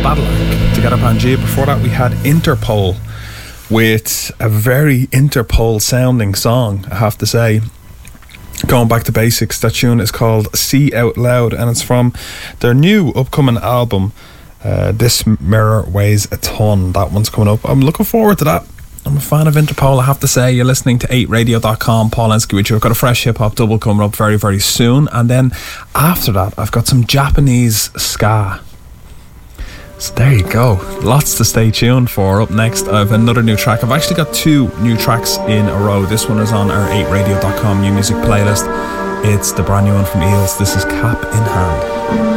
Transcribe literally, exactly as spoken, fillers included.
Badalang to get a Pangea. Before that we had Interpol with a very Interpol sounding song, I have to say. Going back to basics, that tune is called See Out Loud, and it's from their new upcoming album, uh, This Mirror Weighs a Ton. That one's coming up. I'm looking forward to that. I'm a fan of Interpol, I have to say. You're listening to eight radio dot com. Paul Ensky with you. I've got a fresh hip-hop double coming up very, very soon. And then after that, I've got some Japanese ska. So there you go. Lots to stay tuned for. Up next, I have another new track. I've actually got two new tracks in a row. This one is on our eight radio dot com new music playlist. It's the brand new one from Eels. This is Cap in Hand.